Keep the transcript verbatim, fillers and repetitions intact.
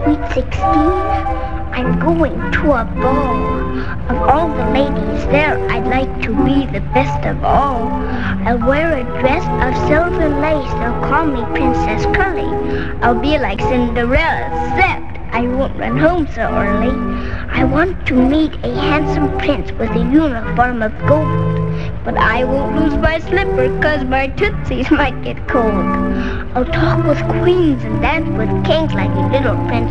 sweet sixteen, I'm going to a ball. Of all the ladies there, I'd like to be the best of all. I'll wear a dress of silver lace, they'll call me Princess Curly. I'll be like Cinderella, except I won't run home so early. I want to meet a handsome prince with a uniform of gold. But I won't lose my slipper, 'cause my tootsies might get cold. I'll talk with queens and dance with kings like a little prince.